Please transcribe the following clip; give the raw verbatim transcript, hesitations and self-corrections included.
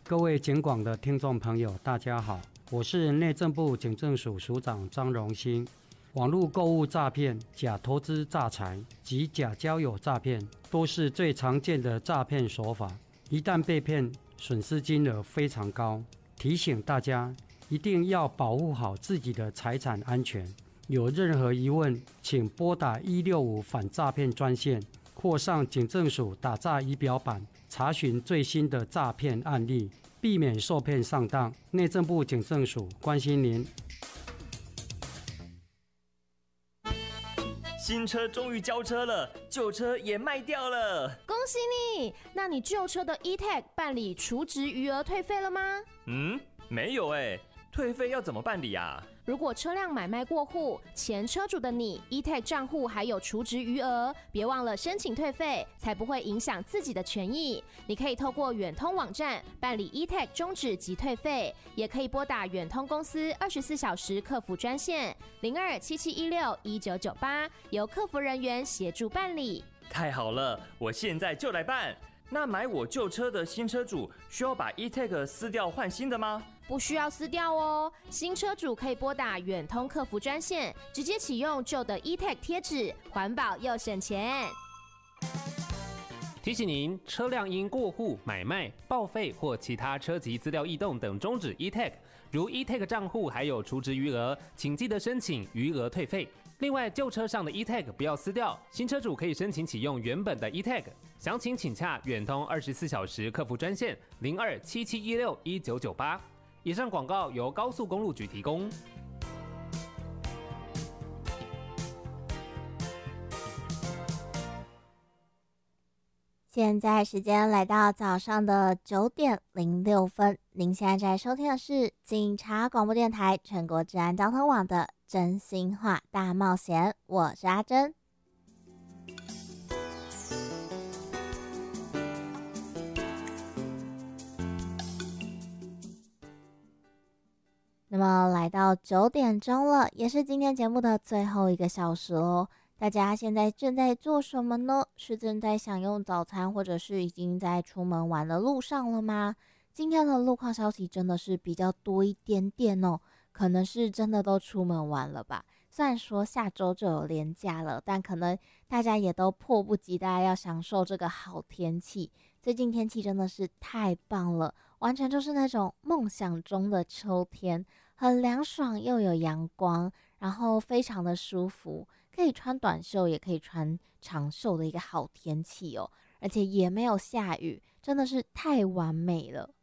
各位警广的听众朋友大家好，我是内政部警政署署长张荣兴。网络购物诈骗、假投资诈财及假交友诈骗都是最常见的诈骗手法，一旦被骗，损失金额非常高。提醒大家一定要保护好自己的财产安全，有任何疑问请拨打一六五反诈骗专线或上警政署打诈仪表板查询最新的诈骗案例，避免受骗上当。内政部警政署关心您。 新车终于交车了，旧车也卖掉了， 恭喜你！那你旧车的 E-Tag 办理除值余额退费了吗？ 嗯，没有哎，退费要怎么办理啊？ 如果车辆买卖过户，前车主的你 E-Tag 账户还有除值余额，别忘了申请退费，才不会影响自己的权益。你可以透过远通网站办理 E-Tag 终止及退费，也可以拨打远通公司二十四小时客服专线零二七七一六一九九八，由客服人员协助办理。 太好了，我现在就来办。那买我旧车的新车主需要把 E-Tag 撕掉换新的吗？ 不需要撕掉哦，新车主可以拨打远通客服专线，直接启用旧的 E-Tag 贴纸，环保又省钱。 提醒您，车辆因过户、买卖、报废或其他车籍资料异动等终止 E-Tag， 如 E-Tag 账户还有除值余额，请记得申请余额退费。另外，旧车上的 E-Tag 不要撕掉，新车主可以申请启用原本的 E-Tag。详情请洽远通二十四小时客服专线零二七七一六一九九八。以上广告由高速公路局提供。 现在时间来到早上的九点零六分，您现在在收听的是警察广播电台全国治安交通网的真心话大冒险，我是阿珍。那么来到九点钟了，也是今天节目的最后一个小时咯。大家现在正在做什么呢？是正在享用早餐，或者是已经在出门玩的路上了吗？今天的路况消息真的是比较多一点点哦，可能是真的都出门玩了吧。虽然说下周就有连假了，但可能大家也都迫不及待要享受这个好天气。最近天气真的是太棒了，完全就是那种梦想中的秋天，很凉爽又有阳光，然后非常的舒服，可以穿短袖也可以穿长袖的一个好天气哦，而且也没有下雨，真的是太完美了。